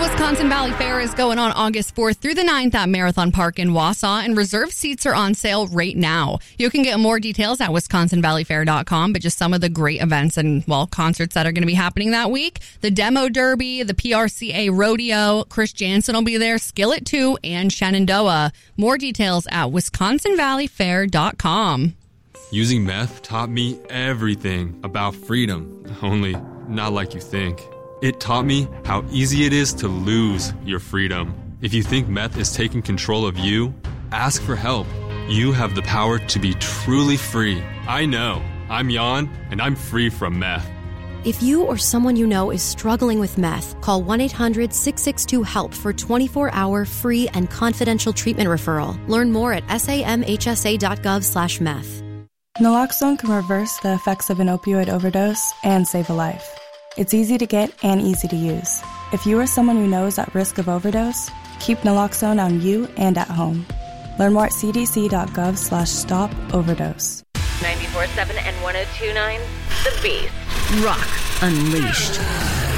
Wisconsin Valley Fair is going on August 4th through the 9th at Marathon Park in Wausau, and reserved seats are on sale right now. You can get more details at wisconsinvalleyfair.com, but just some of the great events and, concerts that are going to be happening that week. The Demo Derby, the PRCA Rodeo, Chris Jansen will be there, Skillet 2, and Shenandoah. More details at wisconsinvalleyfair.com. Using meth taught me everything about freedom, only not like you think. It taught me how easy it is to lose your freedom. If you think meth is taking control of you, ask for help. You have the power to be truly free. I know. I'm Jan, and I'm free from meth. If you or someone you know is struggling with meth, call 1-800-662-HELP for 24-hour free and confidential treatment referral. Learn more at samhsa.gov/meth. Naloxone can reverse the effects of an opioid overdose and save a life. It's easy to get and easy to use. If you or someone you know is at risk of overdose, keep naloxone on you and at home. Learn more at cdc.gov/stop-overdose. 94.7 and 102.9, The Beast. Rock Unleashed.